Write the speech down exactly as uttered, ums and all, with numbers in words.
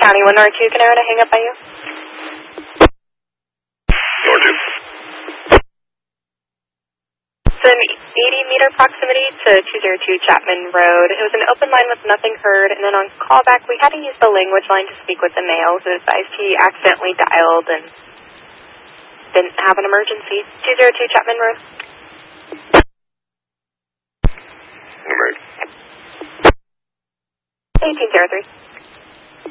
County, one North two, can I run a hang up by you? North two. It's an eighty meter proximity to two oh two Chapman Road. It was an open line with nothing heard, and then on callback we had to use the language line to speak with the male, who advised he accidentally dialed and didn't have an emergency. two oh two Chapman Road. Number eighteen oh three.